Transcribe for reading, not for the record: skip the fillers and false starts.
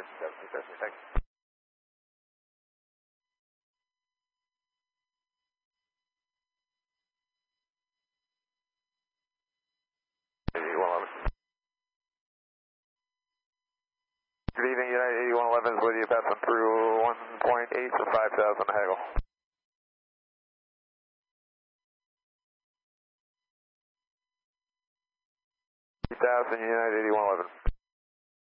Thanks. Good evening, United 8111 is with you, passing through 1.8 for 5,000 Haggle. 3,000 United 8111.